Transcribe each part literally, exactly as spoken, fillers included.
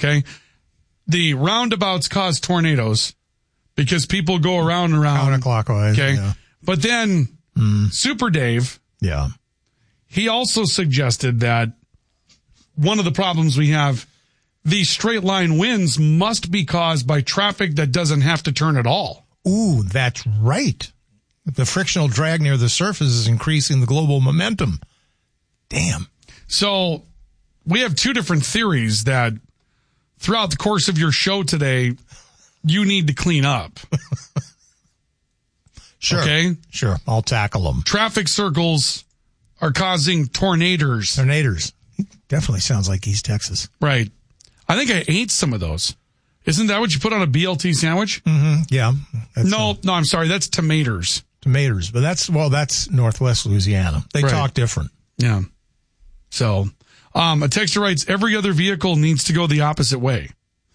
Okay. The roundabouts cause tornadoes because people go around and around. Counterclockwise. Okay. Yeah. But then mm. Super Dave. Yeah. He also suggested that one of the problems we have, these straight line winds must be caused by traffic that doesn't have to turn at all. Ooh, that's right. The frictional drag near the surface is increasing the global momentum. Damn. So we have two different theories that throughout the course of your show today, you need to clean up. Sure. Okay? Sure. I'll tackle them. Traffic circles are causing tornadoes. Tornadoes. Definitely sounds like East Texas. Right. I think I ate some of those. Isn't that what you put on a B L T sandwich? Mm-hmm. Yeah. No, a, no, I'm sorry. That's tomatoes. Tomatoes. But that's, well, that's Northwest Louisiana. They right. talk different. Yeah. So, um, a texter writes, every other vehicle needs to go the opposite way.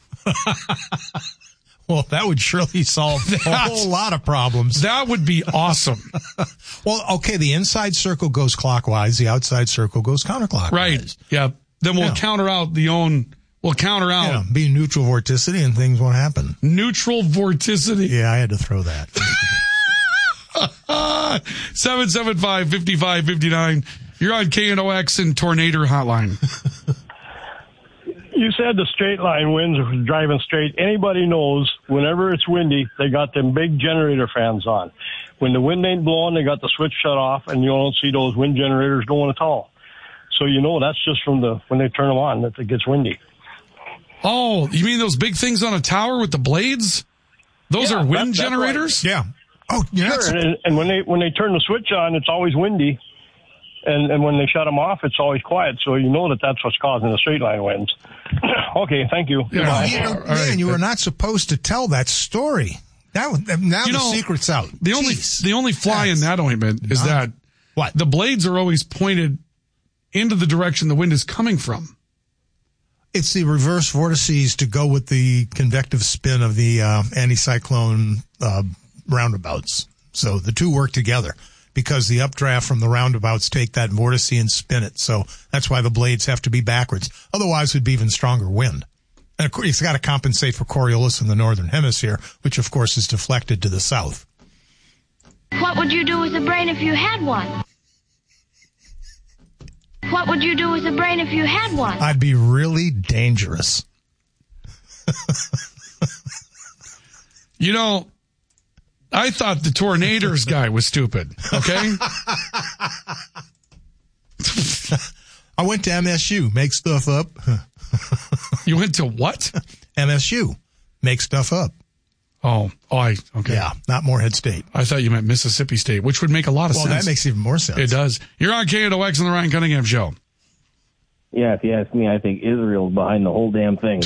Well, that would surely solve that, a whole lot of problems. That would be awesome. Well, okay, the inside circle goes clockwise, the outside circle goes counterclockwise. Right. Yeah. Then we'll yeah. counter out the own, we'll counter out. Yeah, be neutral vorticity and things won't happen. Neutral vorticity. Yeah, I had to throw that. seven seven five, five five five nine. You're on K N O X and Tornado Hotline. You said the straight line winds are driving straight. Anybody knows whenever it's windy, they got them big generator fans on. When the wind ain't blowing, they got the switch shut off, and you don't see those wind generators going at all. So you know that's just from the when they turn them on that it gets windy. Oh, you mean those big things on a tower with the blades? Those yeah, are wind that's, generators? That's right. Yeah. Oh, yeah. Sure. And, and when they when they turn the switch on, it's always windy. And, and when they shut them off, it's always quiet. So you know that that's what's causing the straight line winds. Okay, thank you. Yeah. You know, man, right. you were not supposed to tell that story. That now you the know, secret's out. The Jeez. only the only fly that's in that ointment is that what the blades are always pointed into the direction the wind is coming from. It's the reverse vortices to go with the convective spin of the uh, anticyclone uh, roundabouts. So the two work together. Because the updraft from the roundabouts take that vortice and spin it. So that's why the blades have to be backwards. Otherwise, it would be even stronger wind. And of course, it's got to compensate for Coriolis in the northern hemisphere, which of course is deflected to the south. What would you do with a brain if you had one? What would you do with a brain if you had one? I'd be really dangerous. You know, I thought the Tornadoes guy was stupid, okay? I went to M S U, make stuff up. You went to what? M S U, make stuff up. Oh, oh, I, okay. Yeah, not Morehead State. I thought you meant Mississippi State, which would make a lot of well, sense. Well, that makes even more sense. It does. You're on K N O X on the Ryan Cunningham Show. Yeah, if you ask me, I think Israel's behind the whole damn thing.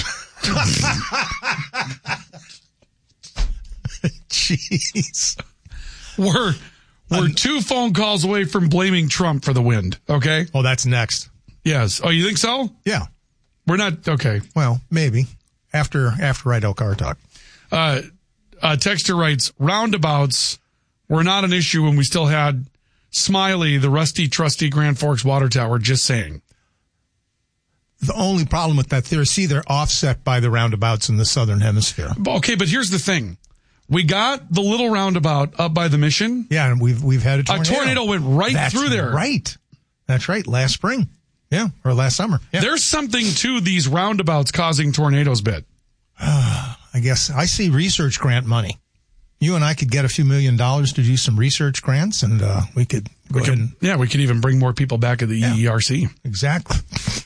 Jeez. We're we're um, two phone calls away from blaming Trump for the wind, okay? Oh, that's next. Yes. Oh, you think so? Yeah. We're not, okay. Well, maybe. After after Rydell Carr talk. Uh, uh, Texter writes, roundabouts were not an issue when we still had Smiley, the rusty, trusty Grand Forks water tower, just saying. The only problem with that theory, see, they're offset by the roundabouts in the southern hemisphere. Okay, but here's the thing. We got the little roundabout up by the Mission. Yeah, and we've we've had a tornado. A tornado went right That's through there. Right. That's right. Last spring. Yeah, or last summer. Yeah. There's something to these roundabouts causing tornadoes bit. I guess I see research grant money. You and I could get a few million dollars to do some research grants, and uh, we could go we ahead could, and... Yeah, we could even bring more people back at the yeah, E E R C. Exactly.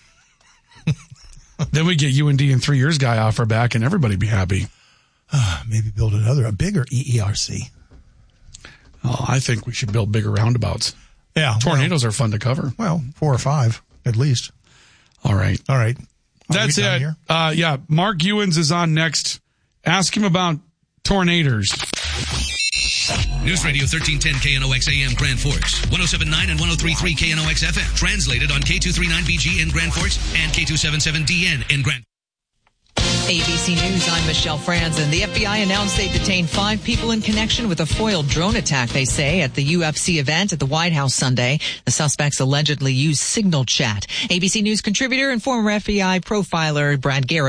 Then we get U N D and three years guy off our back, and everybody be happy. Uh, maybe build another, a bigger E E R C. Oh, I think we should build bigger roundabouts. Yeah. Tornadoes well, are fun to cover. Well, four or five, at least. All right. All right. Are That's it. Uh, yeah, Mark Ewens is on next. Ask him about tornadoes. News Radio thirteen ten K N O X A M Grand Forks, one oh seven point nine and one oh three point three K N O X F M. Translated on K two thirty-nine B G in Grand Forks and K two seventy-seven D N in Grand. A B C News, I'm Michelle Franzen. The F B I announced they detained five people in connection with a foiled drone attack, they say, at the U F C event at the White House Sunday. The suspects allegedly used Signal Chat. A B C News contributor and former F B I profiler Brad Garrett